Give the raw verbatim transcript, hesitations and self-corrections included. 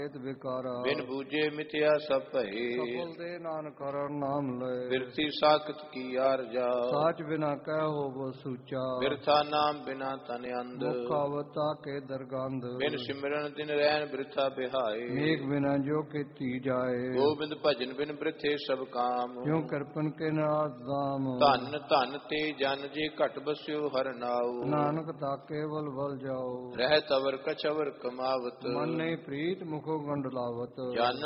ਵਿਕਾਰਾ ਬਿਨ ਬੂਝੇ ਮਿਥਿਆ ਸਭ ਭਏ। ਸਫਲ ਦੇ ਨਾਨਕ ਹਰਿ ਨਾਮ ਲਏ। ਬਿਰਥੀ ਸਾਖਤ ਕੀ ਆਰਜਾ ਸਾਚ ਬਿਨਾ ਕਹਿ ਹੋਵ ਸੂਚਾ। ਬਿਰਥਾ ਨਾਮ ਬਿਨਾ ਤਨ ਅੰਧ ਮੁਖਾਵਤਾ ਕੇ ਦਰਗੰਧ। ਬਿਨ ਸਿਮਰਨ ਦਿਨ ਰਹਿਣ ਬਿਰਥਾ ਬਿਹਾਏ। ਮੇਘ ਬਿਨਾ ਜੋ ਕੀਤੀ ਜਾਏ। ਗੋਬਿੰਦ ਭਜਨ ਬਿਨ ਬਿਰਥੇ ਸਭ ਕਾਮ। ਜਿਉ ਕਿਰਪਨ ਕੇ ਨਾਥ ਦਾਮ। ਧਨ ਧਨ ਤੇ ਜਨ ਜੇ ਘਟ ਬਸਿਓ ਹਰਿ ਨਾਉ। ਨਾਨਕ ਤਾ ਕੇਵਲ ਬਲ ਜਾਓ। ਰਹਿ ਤਵਰ ਕਛਵਰ ਕਮਾਵਤ। ਮਨ ਨਹੀਂ ਪ੍ਰੀਤ ਮੁਖੋ ਗੰਡਲਾਵਤ। ਜਨ